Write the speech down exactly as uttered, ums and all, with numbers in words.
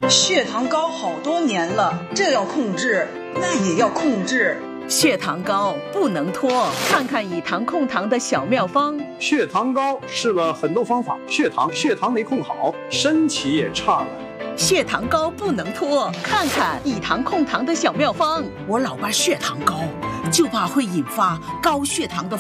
血糖高好多年了，这要控制，那也要控制。 血糖高不能拖，看看以糖控糖的小妙方。 血糖高试了很多方法，血糖血糖没控好，身体也差了。 血糖高不能拖，看看以糖控糖的小妙方。 我老爸血糖高，就怕会引发高血糖的